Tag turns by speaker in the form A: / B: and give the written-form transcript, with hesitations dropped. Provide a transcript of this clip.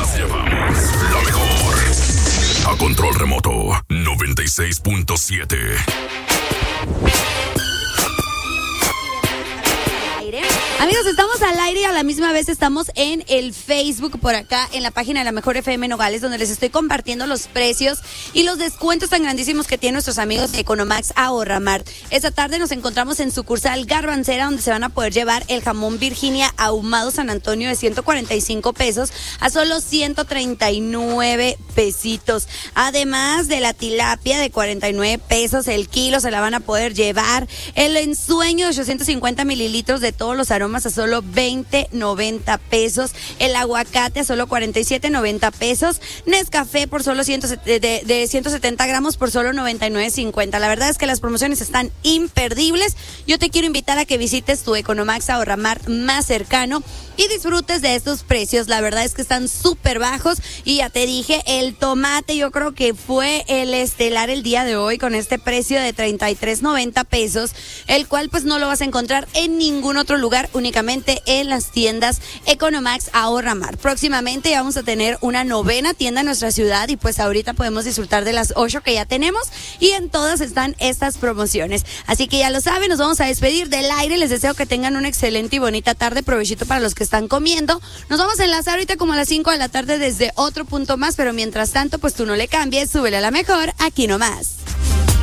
A: nos llevamos la mejor. A control remoto, 96.7.
B: Amigos, estamos al aire y a la misma vez estamos en el Facebook por acá, en la página de la Mejor FM Nogales, donde les estoy compartiendo los precios y los descuentos tan grandísimos que tienen nuestros amigos de Economax Ahorra Mart. Esta tarde nos encontramos en sucursal Garbancera, donde se van a poder llevar el jamón Virginia ahumado San Antonio de 145 pesos a solo 139 pesitos. Además de la tilapia de 49 pesos el kilo, se la van a poder llevar. El ensueño de 850 mililitros de todos los aromas a solo 20.90 pesos. El aguacate a solo 47.90 pesos. Nescafé por solo 170 gramos por solo 99.50. La verdad es que las promociones están imperdibles. Yo te quiero invitar a que visites tu Economax Ahorra Mart más cercano y disfrutes de estos precios. La verdad es que están súper bajos y ya te dije, el tomate yo creo que fue el estelar el día de hoy con este precio de 33.90 pesos, el cual pues no lo vas a encontrar en ningún otro lugar, únicamente en las tiendas Economax Ahorra Mart. Próximamente vamos a tener una 9ª tienda en nuestra ciudad y pues ahorita podemos disfrutar de las 8 que ya tenemos y en todas están estas promociones. Así que ya lo saben, nos vamos a despedir del aire. Les deseo que tengan una excelente y bonita tarde. Provechito para los que están comiendo. Nos vamos a enlazar ahorita como a las 5 de la tarde desde otro punto más, pero mientras tanto pues tú no le cambies, súbele a la mejor, aquí nomás.